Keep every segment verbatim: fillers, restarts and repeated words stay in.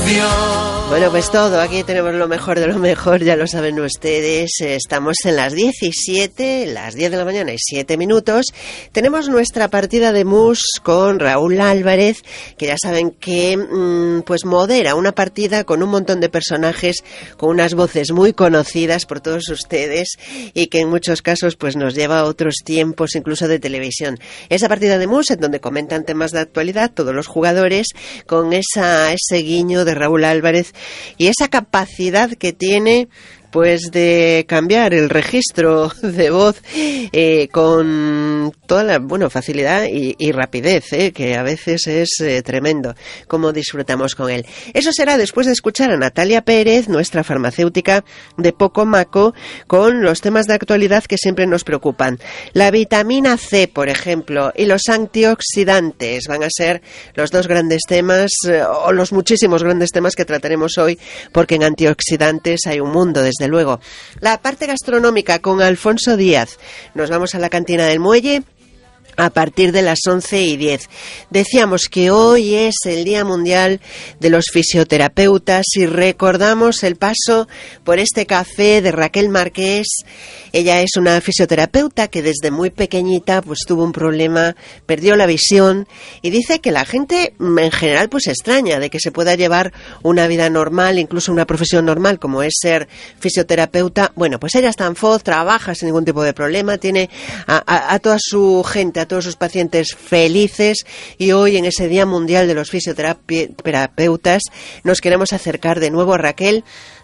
Bueno, pues todo, aquí tenemos lo mejor de lo mejor, ya lo saben ustedes. Estamos en las diecisiete, las diez de la mañana y siete minutos. Tenemos nuestra partida de mus con Raúl Álvarez, que ya saben que mmm, pues modera una partida con un montón de personajes, con unas voces muy conocidas por todos ustedes y que en muchos casos pues nos lleva a otros tiempos, incluso de televisión. Esa partida de mus en donde comentan temas de actualidad todos los jugadores, con esa ese guiño de Raúl Álvarez y esa capacidad que tiene pues de cambiar el registro de voz eh, con toda la bueno facilidad y, y rapidez, eh, que a veces es eh, tremendo cómo disfrutamos con él. Eso será después de escuchar a Natalia Pérez, nuestra farmacéutica de Poco Maco, con los temas de actualidad que siempre nos preocupan. La vitamina C, por ejemplo, y los antioxidantes van a ser los dos grandes temas, eh, o los muchísimos grandes temas que trataremos hoy, porque en antioxidantes hay un mundo de desde luego. La parte gastronómica con Alfonso Díaz. Nos vamos a la cantina del Muelle a partir de las once y diez. Decíamos que hoy es el Día Mundial de los Fisioterapeutas y recordamos el paso por este café de Raquel Marqués. Ella es una fisioterapeuta que desde muy pequeñita pues tuvo un problema, perdió la visión y dice que la gente en general pues extraña de que se pueda llevar una vida normal, incluso una profesión normal como es ser fisioterapeuta. Bueno, pues ella está en Foz, trabaja sin ningún tipo de problema, tiene a, a, a toda su gente, a todos sus pacientes felices y hoy en ese Día Mundial de los Fisioterapeutas nos queremos acercar de nuevo a Raquel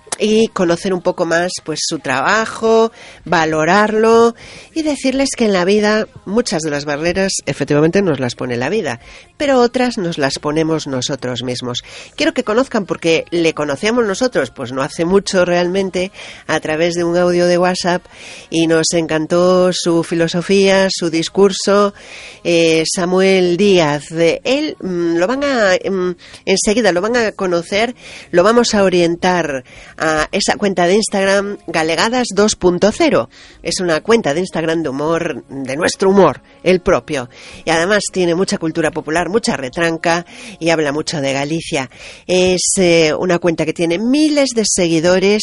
y conocer un poco más pues su trabajo, valorarlo y decirles que en la vida muchas de las barreras efectivamente nos las pone la vida, pero otras nos las ponemos nosotros mismos. Quiero que conozcan, porque le conocíamos nosotros pues no hace mucho realmente, a través de un audio de WhatsApp, y nos encantó su filosofía, su discurso. eh, Samuel Díaz, de él mmm, lo van a mmm, enseguida lo van a conocer, lo vamos a orientar a esa cuenta de Instagram Galegadas dos punto cero. Es una cuenta de Instagram de humor, de nuestro humor, el propio, y además tiene mucha cultura popular, mucha retranca y habla mucho de Galicia. Es eh, una cuenta que tiene miles de seguidores,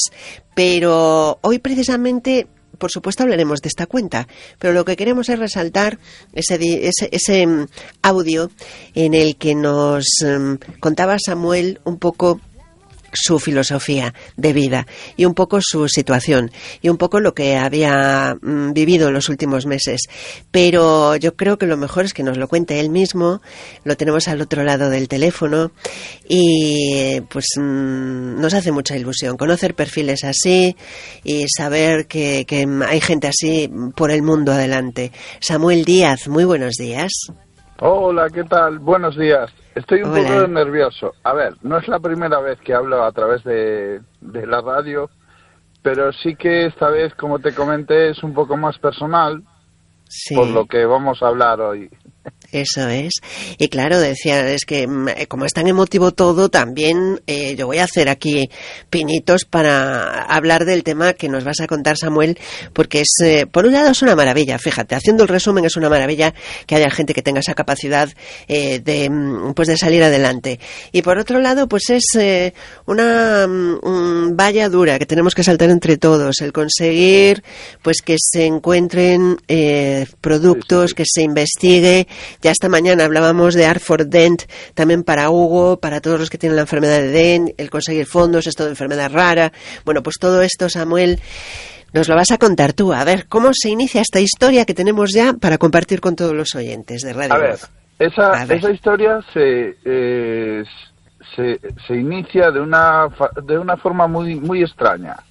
pero hoy precisamente por supuesto hablaremos de esta cuenta, pero lo que queremos es resaltar ese, ese, ese um, audio en el que nos um, contaba Samuel un poco su filosofía de vida y un poco su situación y un poco lo que había mm, vivido en los últimos meses. Pero yo creo que lo mejor es que nos lo cuente él mismo. Lo tenemos al otro lado del teléfono y pues mm, nos hace mucha ilusión conocer perfiles así y saber que, que hay gente así por el mundo adelante. Samuel Díaz, muy buenos días. Hola, ¿qué tal? Buenos días. Estoy un Hola. poco nervioso. A ver, no es la primera vez que hablo a través de, de la radio, pero sí que esta vez, como te comenté, es un poco más personal, Sí. por lo que vamos a hablar hoy. Eso es. Y claro, decía, es que como es tan emotivo todo, también eh, yo voy a hacer aquí pinitos para hablar del tema que nos vas a contar, Samuel, porque es, eh, por un lado es una maravilla, fíjate, haciendo el resumen es una maravilla que haya gente que tenga esa capacidad eh, de, pues de salir adelante. Y por otro lado, pues es eh, una um, valla dura que tenemos que saltar entre todos, el conseguir pues que se encuentren eh, productos, sí, sí. que se investigue. Ya esta mañana hablábamos de Artford Dent, también para Hugo, para todos los que tienen la enfermedad de Dent, el conseguir fondos, esto de enfermedad rara. Bueno, pues todo esto, Samuel, nos lo vas a contar tú. A ver, ¿cómo se inicia esta historia que tenemos ya para compartir con todos los oyentes de Radio A ver, esa, a ver. esa historia se, eh, se, se inicia de una, de una forma muy, muy extraña.